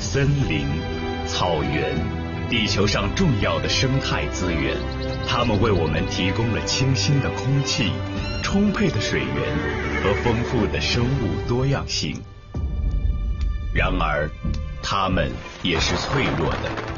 森林、草原，地球上重要的生态资源，它们为我们提供了清新的空气、充沛的水源和丰富的生物多样性。然而，它们也是脆弱的。